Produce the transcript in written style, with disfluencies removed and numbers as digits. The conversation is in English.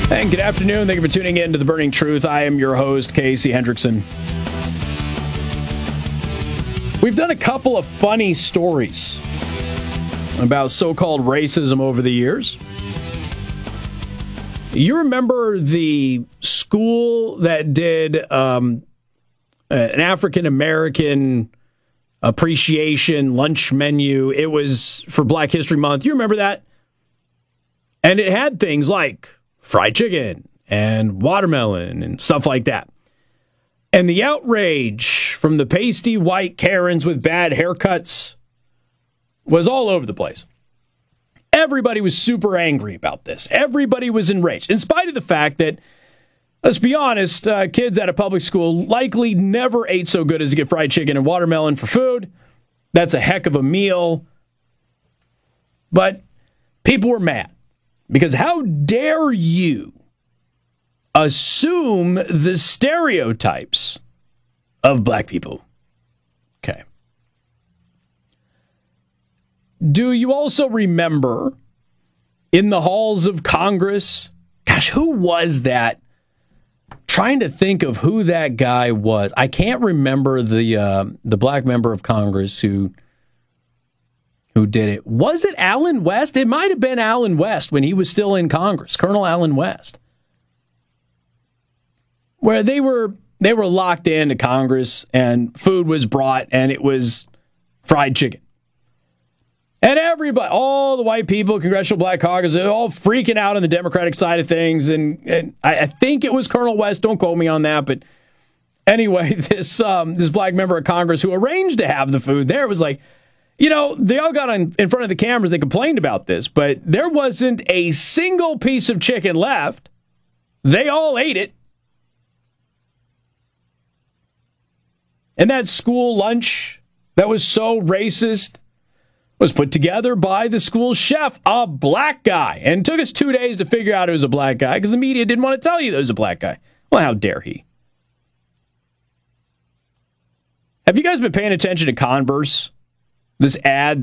And good afternoon. Thank you for tuning in to The Burning Truth. I am your host, Casey Hendrickson. We've done a couple of funny stories about so-called racism over the years. You remember the school that did an African-American appreciation lunch menu? It was for Black History Month. You remember that? And it had things like fried chicken and watermelon and stuff like that. And the outrage from the pasty white Karens with bad haircuts was all over the place. Everybody was super angry about this. Everybody was enraged, in spite of the fact that, let's be honest, kids at a public school likely never ate so good as to get fried chicken and watermelon for food. That's a heck of a meal. But people were mad. Because how dare you assume the stereotypes of black people? Okay. Do you also remember in the halls of Congress? Gosh, who was that? Trying to think of who that guy was. I can't remember the black member of Congress who did it. Was it Allen West? It might have been Allen West when he was still in Congress, Colonel Allen West. Where they were locked into Congress and food was brought and it was fried chicken. And everybody, all the white people, Congressional Black Caucus, they're all freaking out on the Democratic side of things. And I think it was Colonel West, don't quote me on that, but anyway, this black member of Congress who arranged to have the food there was like, you know, they all got in front of the cameras, they complained about this, but there wasn't a single piece of chicken left. They all ate it. And that school lunch that was so racist was put together by the school chef, a black guy. And it took us 2 days to figure out it was a black guy because the media didn't want to tell you it was a black guy. Well, how dare he? Have you guys been paying attention to Converse? This ad